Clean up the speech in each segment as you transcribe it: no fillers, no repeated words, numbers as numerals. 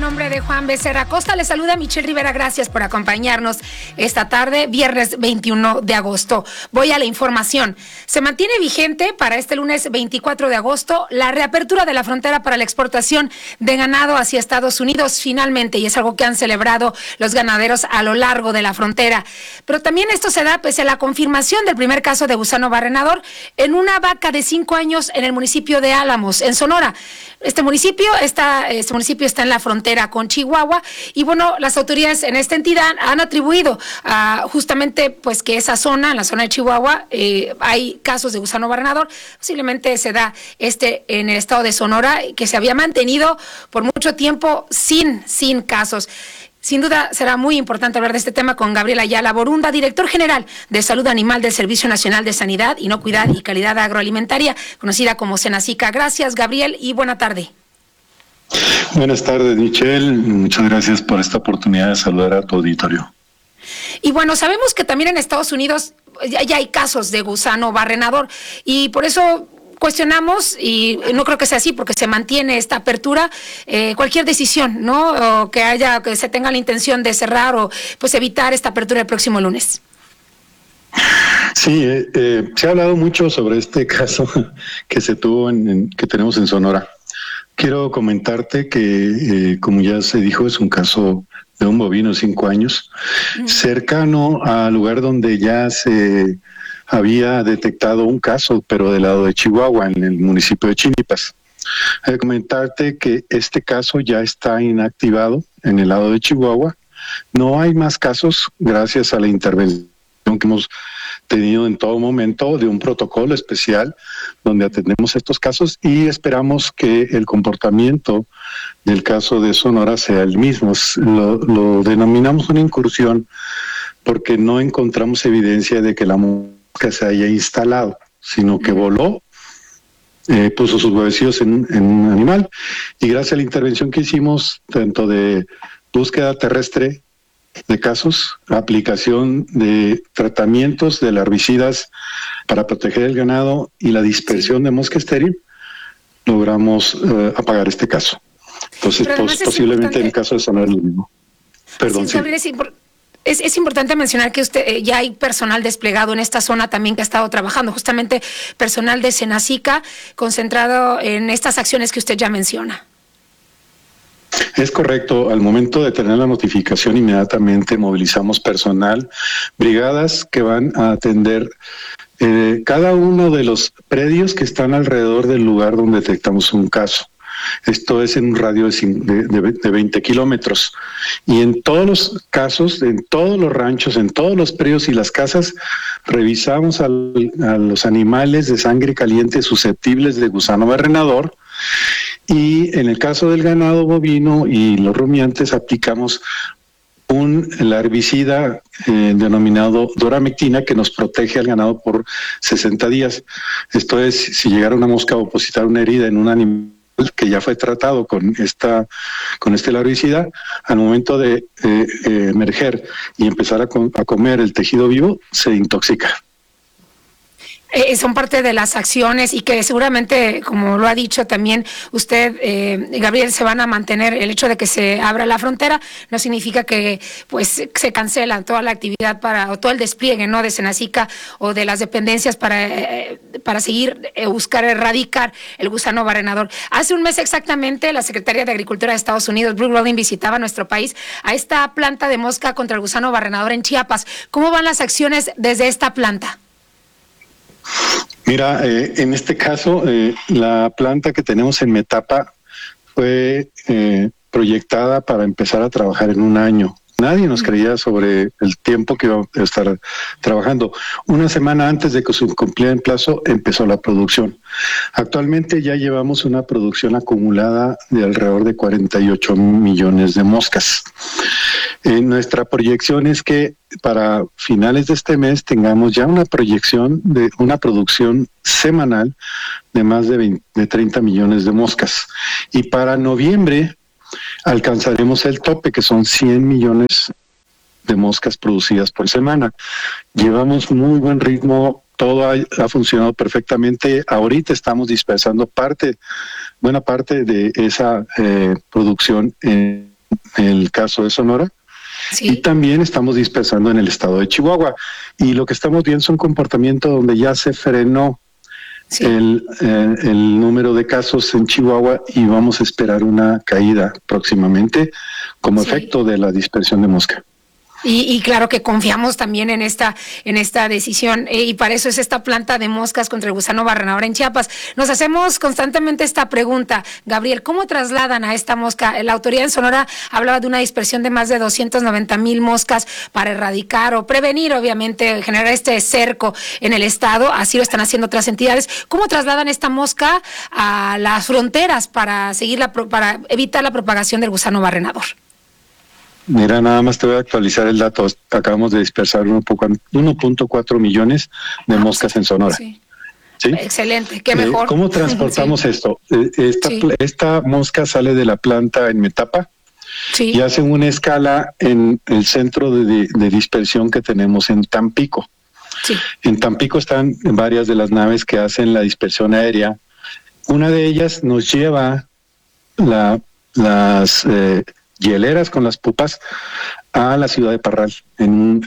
nombre de Juan Becerra Costa, le saluda Michelle Rivera. Gracias por acompañarnos esta tarde, viernes 21 de agosto. Voy a la información. Se mantiene vigente para este lunes 24 de agosto la reapertura de la frontera para la exportación de ganado hacia Estados Unidos finalmente, y es algo que han celebrado los ganaderos a lo largo de la frontera. Pero también esto se da pese a la confirmación del primer caso de gusano barrenador en una vaca de 5 años en el municipio de Álamos, en Sonora. Este municipio está en la frontera con Chihuahua, y bueno, las autoridades en esta entidad han atribuido justamente pues que esa zona, en la zona de Chihuahua, hay casos de gusano barrenador. Posiblemente se da en el estado de Sonora, que se había mantenido por mucho tiempo sin casos. Sin duda será muy importante hablar de este tema con Gabriel Ayala Borunda, director general de Salud Animal del Servicio Nacional de Sanidad, Inocuidad y Calidad Agroalimentaria, conocida como Senacica. Gracias, Gabriel, y buena tarde. Buenas tardes, Michelle. Muchas gracias por esta oportunidad de saludar a tu auditorio. Y bueno, sabemos que también en Estados Unidos ya hay casos de gusano barrenador, y por eso cuestionamos, y no creo que sea así porque se mantiene esta apertura, cualquier decisión, ¿no? O que se tenga la intención de cerrar o pues evitar esta apertura el próximo lunes. Sí, se ha hablado mucho sobre este caso que se tuvo que tenemos en Sonora. Quiero comentarte que, como ya se dijo, es un caso de un bovino de 5 años, cercano al lugar donde ya se había detectado un caso, pero del lado de Chihuahua, en el municipio de Chinipas. Comentarte que este caso ya está inactivado en el lado de Chihuahua. No hay más casos gracias a la intervención que hemos tenido en todo momento de un protocolo especial donde atendemos estos casos, y esperamos que el comportamiento del caso de Sonora sea el mismo. Lo denominamos una incursión porque no encontramos evidencia de que la que se haya instalado, sino que voló, puso sus huevecillos en un animal, y gracias a la intervención que hicimos, tanto de búsqueda terrestre de casos, aplicación de tratamientos de herbicidas para proteger el ganado y la dispersión de mosca estéril, logramos apagar este caso. Entonces, posiblemente en el caso de Sonora es lo mismo. Perdón, sí. Es importante mencionar que ya hay personal desplegado en esta zona también que ha estado trabajando, justamente personal de Senacica concentrado en estas acciones que usted ya menciona. Es correcto. Al momento de tener la notificación, inmediatamente movilizamos personal, brigadas que van a atender cada uno de los predios que están alrededor del lugar donde detectamos un caso. Esto es en un radio de 20 kilómetros. Y en todos los casos, en todos los ranchos, en todos los predios y las casas, revisamos a los animales de sangre caliente susceptibles de gusano barrenador. Y en el caso del ganado bovino y los rumiantes, aplicamos la herbicida denominado doramectina, que nos protege al ganado por 60 días. Esto es, si llegara una mosca a opositar una herida en un animal que ya fue tratado con este herbicida, al momento de emerger y empezar a comer el tejido vivo, se intoxica. Son parte de las acciones, y que seguramente, como lo ha dicho también usted, Gabriel, se van a mantener. El hecho de que se abra la frontera no significa que pues se cancela toda la actividad o todo el despliegue, ¿no?, de Senacica o de las dependencias para seguir buscar erradicar el gusano barrenador. Hace un mes exactamente, la secretaria de Agricultura de Estados Unidos, Brooke Rollins, visitaba nuestro país a esta planta de mosca contra el gusano barrenador en Chiapas. ¿Cómo van las acciones desde esta planta? Mira, en este caso, la planta que tenemos en Metapa fue proyectada para empezar a trabajar en un año. Nadie nos creía sobre el tiempo que iba a estar trabajando. Una semana antes de que se cumpliera el plazo, empezó la producción. Actualmente ya llevamos una producción acumulada de alrededor de 48 millones de moscas. Nuestra proyección es que para finales de este mes tengamos ya una proyección de una producción semanal de más de 30 millones de moscas. Y para noviembre alcanzaremos el tope, que son 100 millones de moscas producidas por semana. Llevamos muy buen ritmo, todo ha funcionado perfectamente. Ahorita estamos dispersando buena parte de esa producción en el caso de Sonora. Sí. Y también estamos dispersando en el estado de Chihuahua. Y lo que estamos viendo es un comportamiento donde ya se frenó Sí. el número de casos en Chihuahua y vamos a esperar una caída próximamente como efecto de la dispersión de mosca. Y claro que confiamos también en esta decisión y para eso es esta planta de moscas contra el gusano barrenador en Chiapas. Nos hacemos constantemente esta pregunta, Gabriel, ¿cómo trasladan a esta mosca? La autoridad en Sonora hablaba de una dispersión de más de 290,000 moscas para erradicar o prevenir, obviamente, generar este cerco en el estado, así lo están haciendo otras entidades. ¿Cómo trasladan esta mosca a las fronteras para para evitar la propagación del gusano barrenador? Mira, nada más te voy a actualizar el dato. Acabamos de dispersar 1.4 millones de moscas en Sonora. Sí. ¿Sí? Excelente, qué mejor. ¿Cómo transportamos esto? Sí. Esta mosca sale de la planta en Metapa Sí. y hace una escala en el centro de dispersión que tenemos en Tampico. Sí. En Tampico están varias de las naves que hacen la dispersión aérea. Una de ellas nos lleva las hieleras con las pupas a la ciudad de Parral, en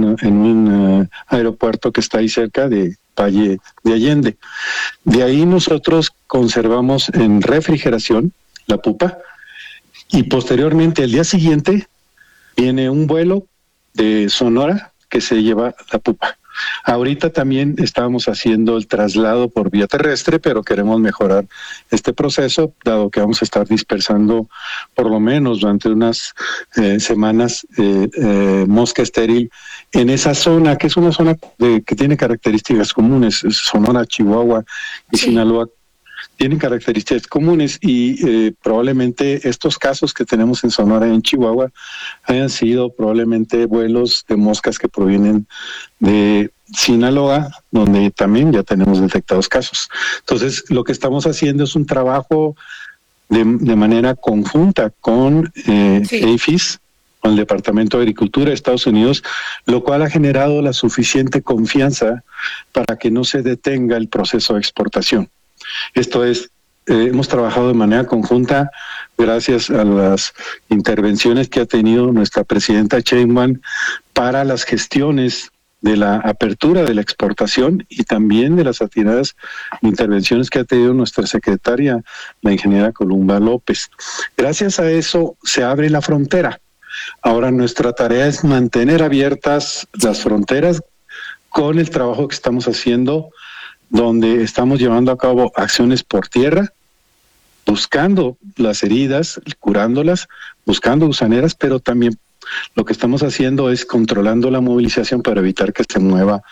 un aeropuerto que está ahí cerca de Valle de Allende. De ahí nosotros conservamos en refrigeración la pupa y posteriormente, el día siguiente, viene un vuelo de Sonora que se lleva la pupa. Ahorita también estábamos haciendo el traslado por vía terrestre, pero queremos mejorar este proceso, dado que vamos a estar dispersando por lo menos durante unas semanas mosca estéril en esa zona, que es una zona que tiene características comunes. Sonora, Chihuahua y Sinaloa tienen características comunes y probablemente estos casos que tenemos en Sonora y en Chihuahua hayan sido probablemente vuelos de moscas que provienen de Sinaloa, donde también ya tenemos detectados casos. Entonces, lo que estamos haciendo es un trabajo de manera conjunta con APHIS, con el Departamento de Agricultura de Estados Unidos, lo cual ha generado la suficiente confianza para que no se detenga el proceso de exportación. Esto es, hemos trabajado de manera conjunta gracias a las intervenciones que ha tenido nuestra presidenta Sheinbaum para las gestiones de la apertura de la exportación y también de las atinadas intervenciones que ha tenido nuestra secretaria, la ingeniera Columba López. Gracias a eso se abre la frontera. Ahora nuestra tarea es mantener abiertas las fronteras con el trabajo que estamos haciendo, donde estamos llevando a cabo acciones por tierra, buscando las heridas, curándolas, buscando gusaneras, pero también lo que estamos haciendo es controlando la movilización para evitar que se mueva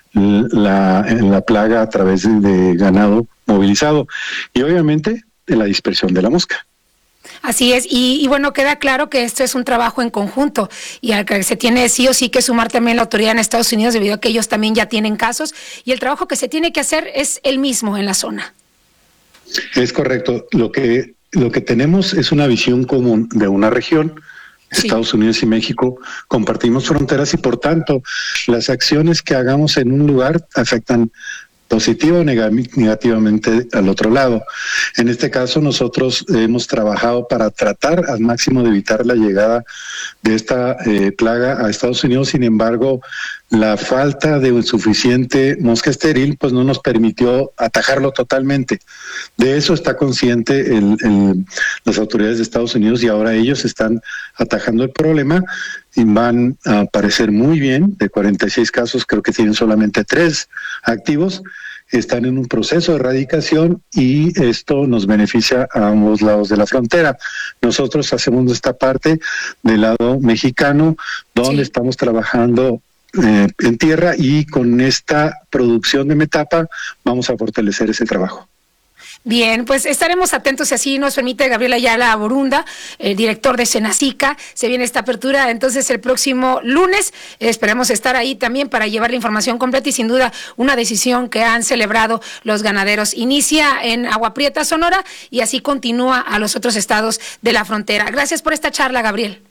la plaga a través de ganado movilizado y obviamente de la dispersión de la mosca. Así es, y bueno, queda claro que esto es un trabajo en conjunto y al que se tiene sí o sí que sumar también la autoridad en Estados Unidos debido a que ellos también ya tienen casos y el trabajo que se tiene que hacer es el mismo en la zona. Es correcto, lo que tenemos es una visión común de una región. Sí. Estados Unidos y México compartimos fronteras y por tanto las acciones que hagamos en un lugar afectan positivo o negativamente al otro lado. En este caso nosotros hemos trabajado para tratar al máximo de evitar la llegada de esta plaga a Estados Unidos. Sin embargo, la falta de suficiente mosca estéril pues no nos permitió atajarlo totalmente. De eso está consciente las autoridades de Estados Unidos y ahora ellos están atajando el problema y van a parecer muy bien. De 46 casos creo que tienen solamente 3 activos, están en un proceso de erradicación y esto nos beneficia a ambos lados de la frontera. Nosotros hacemos esta parte del lado mexicano, donde estamos trabajando en tierra y con esta producción de Metapa vamos a fortalecer ese trabajo. Bien, pues estaremos atentos si así nos permite Gabriel Ayala Borunda, el director de Senacica. Se viene esta apertura entonces el próximo lunes. Esperemos estar ahí también para llevar la información completa y sin duda una decisión que han celebrado los ganaderos. Inicia en Agua Prieta, Sonora y así continúa a los otros estados de la frontera. Gracias por esta charla, Gabriel.